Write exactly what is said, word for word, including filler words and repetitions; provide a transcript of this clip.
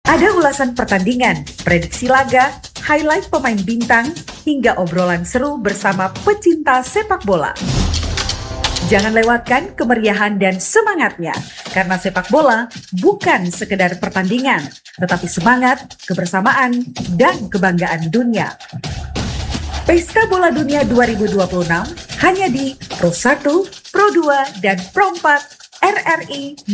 Ada ulasan pertandingan, prediksi laga, highlight pemain bintang, hingga obrolan seru bersama pecinta sepak bola. Jangan lewatkan kemeriahan dan semangatnya, karena sepak bola bukan sekedar pertandingan, tetapi semangat, kebersamaan, dan kebanggaan dunia. Pesta Bola Dunia dua ribu dua puluh enam hanya di Pro satu, Pro dua, dan Pro empat R R I